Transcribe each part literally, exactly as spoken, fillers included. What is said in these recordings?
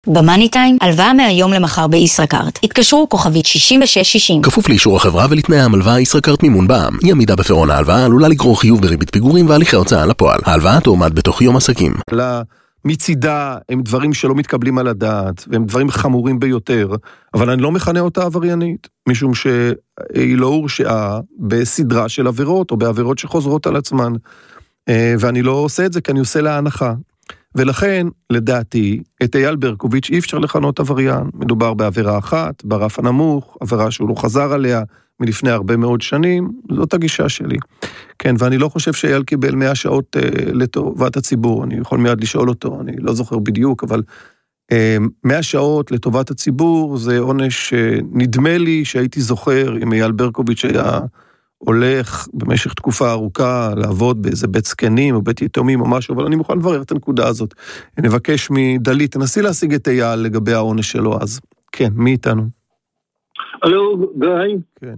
במאני טיים, הלוואה מהיום למחר בישראכרט. התקשרו כוכבית שישים ושש שישים. כפוף לאישור החברה ולתנאי המלוואה ישראכרט מימון בע"מ. אי עמידה בפירעון ההלוואה עלולה לגרור חיוב בריבית פיגורים והליכי הוצאה לפועל. ההלוואה תועמד בתוך יום עסקים. מצידה הם דברים שלא מתקבלים על הדעת, והם דברים חמורים ביותר, אבל אני לא מכנה אותה עבריינית, משום שהיא לא הורשעה בסדרה של עבירות, או בעבירות שחוזרות על עצמן, ואני לא עושה את זה כי אני עושה לה הנחה. ולכן, לדעתי, את אייל ברקוביץ' אי אפשר לכנות עבריין. מדובר בעבירה אחת, ברף הנמוך, עבירה שהוא לא חזר עליה מלפני הרבה מאוד שנים, זאת הגישה שלי. כן, ואני לא חושב שאייל קיבל מאה שעות אה, לטובת הציבור, אני יכול מיד לשאול אותו, אני לא זוכר בדיוק, אבל אה, מאה שעות לטובת הציבור זה עונש אה, נדמה לי שהייתי זוכר אם אייל ברקוביץ' היה הולך במשך תקופה ארוכה לעבוד באיזה בית זקנים או בית יתומים או משהו, אבל אני מוכן לברר את הנקודה הזאת. אני מבקש מדלית, תנסי להשיג את אייל לגבי העונש שלו אז. כן, מי איתנו? הלו, גיא? כן.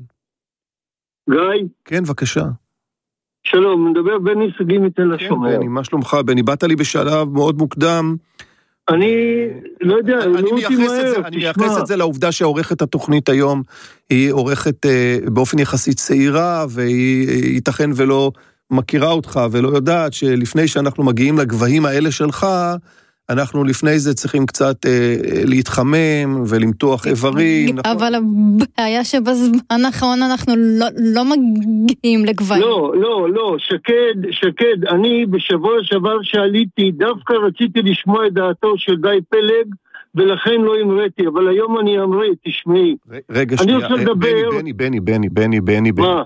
גיא? כן, בבקשה. שלום, מדבר בני סגי מתל השומר. כן, בני, מה שלומך? בני, באת לי בשלב מאוד מוקדם. אני לא יודע, אני מייחס את זה לעובדה שעורכת התוכנית היום היא עורכת באופן יחסית צעירה, והיא ייתכן ולא מכירה אותך ולא יודעת שלפני שאנחנו מגיעים לגבהים האלה שלך, אנחנו לפני זה צריכים קצת אה, להתחמם ולמתוח איברים. אבל נכון? הבעיה שבזמן האחרון אנחנו לא, לא מגיעים לגבהים. לא, לא, לא, שקד, שקד, אני בשבוע שעבר שעליתי, דווקא רציתי לשמוע את דעתו של גיא פלג, ולכן לא אמרתי, אבל היום אני אמרי, תשמעי. רגע שנייה, אני רוצה לדבר... בני, בני, בני, בני, בני, בני. מה?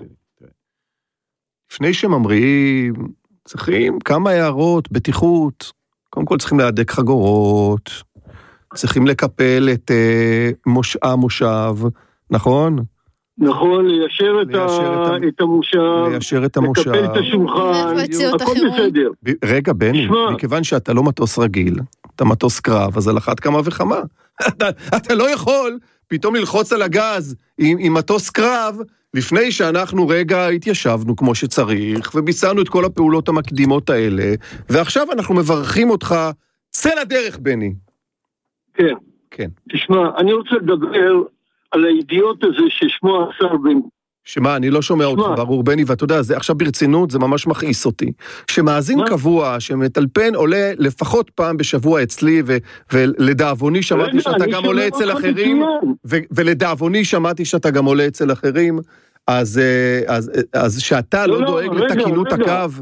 לפני שממריאים, צריכים כמה הערות, בטיחות, קודם כל צריכים להדק חגורות, צריכים לקפל את מוש... המושב, נכון? נכון, ליישר את, ה... את, את המושב, ליישר את המושב, לקפל את השולחן, הכל בסדר. רגע, בני, מכיוון שאתה לא מטוס רגיל, אתה מטוס קרב, אז על אחת כמה וכמה. אתה, אתה לא יכול פתאום ללחוץ על הגז עם, עם מטוס קרב, לפני שאנחנו רגע התיישבנו כמו שצריך, וביצענו את כל הפעולות המקדימות האלה, ועכשיו אנחנו מברכים אותך, צא לדרך, בני. כן. כן. תשמע, אני רוצה לדבר על האידיוט הזה ששמו השר בן. שמה, אני לא שומע אותך, ברור, בני, ואתה יודע, זה עכשיו ברצינות, זה ממש מכעיס אותי. שמאזין קבוע, שמטלפן, עולה לפחות פעם בשבוע אצלי, ו- ולדאבוני שמעתי שאתה גם עולה אצל אחרים, ו- ולדאבוני שמעתי שאתה גם עולה אצל אחרים, אז, אז, אז שאתה לא, לא דואג רגע, לתקינות רגע. הקו.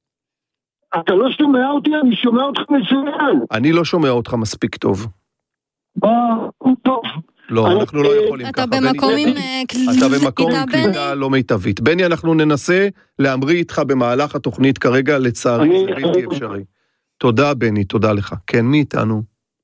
אתה לא שומע אותי, אני שומע אותך מצוין. אני לא שומע אותך מספיק טוב. אה, טוב. לא, אנחנו לא יכולים ככה. אתה במקום עם אתה במקום עם קליטה לא מיטבית. בני, אנחנו ננסה להמריא איתך במהלך התוכנית כרגע, לצערי זה בלתי אפשרי. תודה, בני, תודה לך. כן, מי איתנו?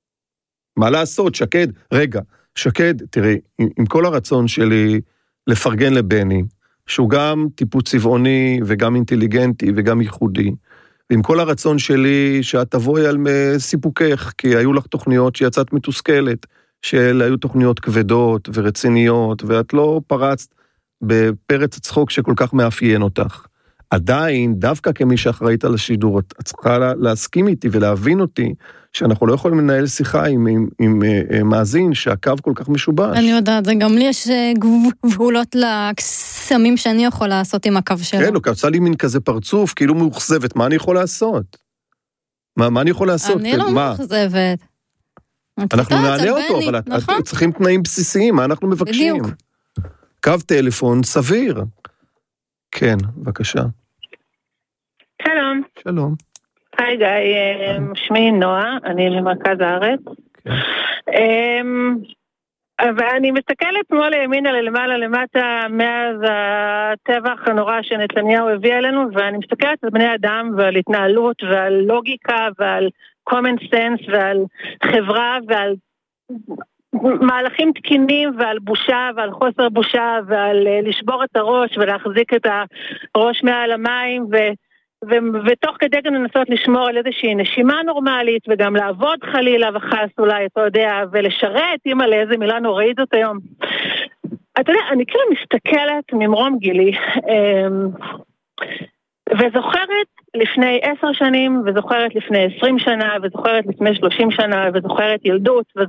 מה לעשות, שקד? רגע, שקד, תראי, עם כל הרצון שלי לפרגן לבני, שהוא גם טיפוס צבעוני וגם אינטליגנטי וגם ייחודי, ועם כל הרצון שלי שאת תבואי על סיפוקך, כי היו לך תוכניות שיצאת מתוסכלת, שאלה היו תוכניות כבדות ורציניות, ואת לא פרצת בפרץ הצחוק שכל כך מאפיין אותך. עדיין, דווקא כמי שאחראית על השידור, את צריכה להסכים איתי ולהבין אותי, שאנחנו לא יכולים לנהל שיחה עם, עם, עם, עם מאזין שהקו כל כך משובש. אני יודעת, זה גם לי יש גבולות לקסמים שאני יכול לעשות עם הקו שלו. כן, הוא קצה לי מין כזה פרצוף, כאילו מאוכזבת, מה אני יכול לעשות? מה, מה אני יכול לעשות? אני לא מאוכזבת. אנחנו נענה אותו, אבל נכון? צריכים תנאים בסיסיים, מה אנחנו מבקשים? בדיוק. קו טלפון סביר. כן, בבקשה. שלום. שלום. היי גיא, שמי נועה, אני למרכז הארץ. כן. ואני מסתכלת שמאלה ימינה ללמעלה למטה מאז הטבח הנורא שנתניהו הביא אלינו, ואני מסתכלת על בני אדם ועל התנהלות ועל לוגיקה ועל common sense ועל חברה ועל מהלכים תקינים ועל בושה ועל חוסר בושה ועל לשבור את הראש ולהחזיק את הראש מעל המים ו... ו- ותוך כדי גם לנסות לשמור על איזושהי נשימה נורמלית וגם לעבוד חלילה וחס אולי, אתה יודע, ולשרת, אימא לאיזה מילה נוראית זאת היום. אתה יודע, אני כאילו מסתכלת ממרום גילי וזוכרת לפני עשר שנים וזוכרת לפני עשרים שנה וזוכרת לפני שלושים שנה וזוכרת ילדות וזוכרת